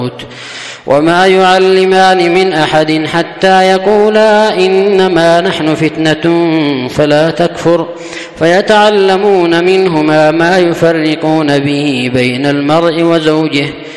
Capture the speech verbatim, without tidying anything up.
وما يعلمان من أحد حتى يقولا إنما نحن فتنة فلا تكفر فيتعلمون منهما ما يفرقون به بين المرء وزوجه